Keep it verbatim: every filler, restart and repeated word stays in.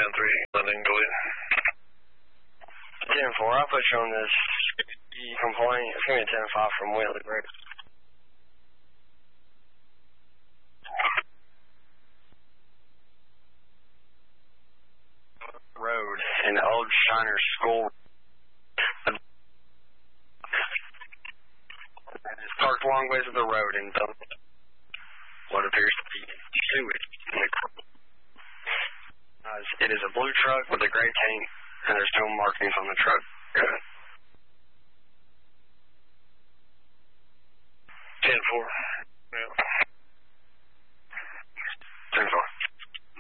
ten three, London, go ahead. ten four, I'll put you on this complaint. It's going to be ten five from Whitley Bridge. Road in the old Shiner School. It's parked long ways of the road and dumped what appears to be sewage. Uh, it is a blue truck with a gray tank, and there's no markings on the truck.